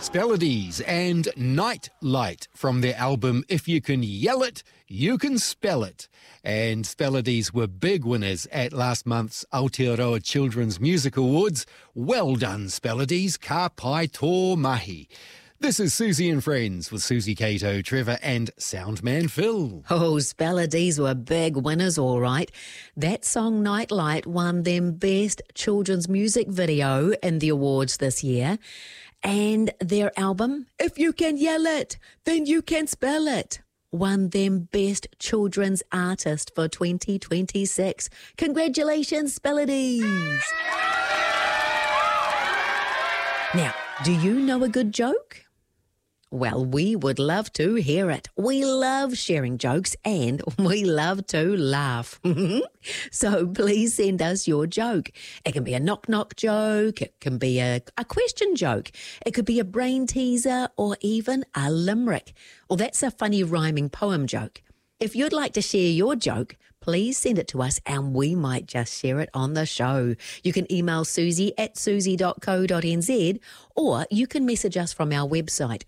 Spelodies and Night Light from their album If You Can Yell It, You Can Spell It. And Spelodies were big winners at last month's Aotearoa Children's Music Awards. Well done, Spelodies. Ka pai tō mahi. This is Susie and Friends with Susie Cato, Trevor and Soundman Phil. Oh, Spelodies were big winners, all right. That song Nightlight won them Best Children's Music Video in the awards this year. And their album, If You Can Yell It, Then You Can Spell It, won them Best Children's Artist for 2026. Congratulations, Spelodies. Now, do you know a good joke? Well, we would love to hear it. We love sharing jokes and we love to laugh. So please send us your joke. It can be a knock-knock joke. It can be a question joke. It could be a brain teaser or even a limerick. Or that's a funny rhyming poem joke. If you'd like to share your joke, please send it to us and we might just share it on the show. You can email susie@susie.co.nz or you can message us from our website,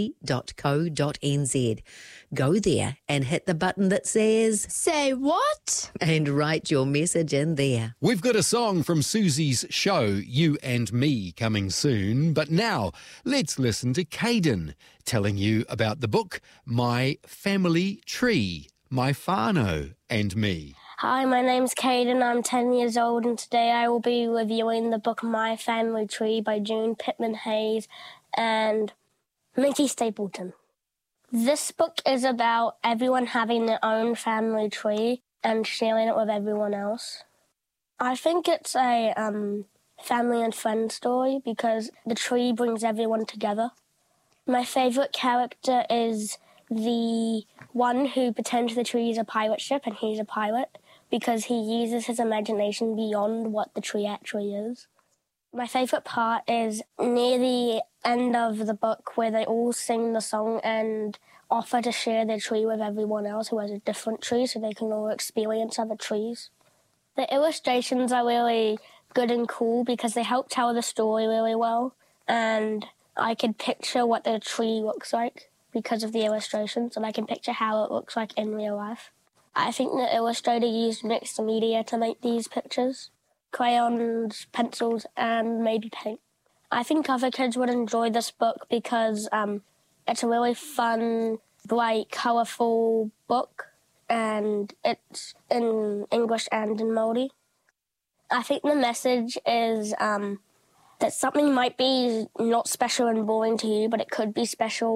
susie.co.nz. Go there and hit the button that says, Say what? And write your message in there. We've got a song from Susie's show, You and Me, coming soon. But now, let's listen to Caden telling you about the book, My Family Tree, My Whānau and Me. Hi, my name's Caden. I'm 10 years old and today I will be reviewing the book My Family Tree by June Pittman Hayes and Minty Stapleton. This book is about everyone having their own family tree and sharing it with everyone else. I think it's a family and friend story because the tree brings everyone together. My favourite character is the one who pretends the tree is a pirate ship and he's a pirate because he uses his imagination beyond what the tree actually is. My favourite part is near the end of the book where they all sing the song and offer to share their tree with everyone else who has a different tree so they can all experience other trees. The illustrations are really good and cool because they help tell the story really well and I could picture what the tree looks like because of the illustrations and I can picture how it looks like in real life. I think the illustrator used mixed media to make these pictures. Crayons, pencils, and maybe paint. I think other kids would enjoy this book because it's a really fun, bright, colourful book and it's in English and in Māori. I think the message is that something might be not special and boring to you, but it could be special